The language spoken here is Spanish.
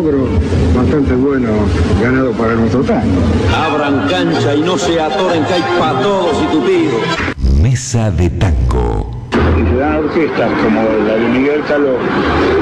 logro bastante bueno ganado para nuestro tango. Abran cancha y no se atoren que hay para todos y tupidos. Mesa de Tango. Y se dan orquestas como la de Miguel Caló,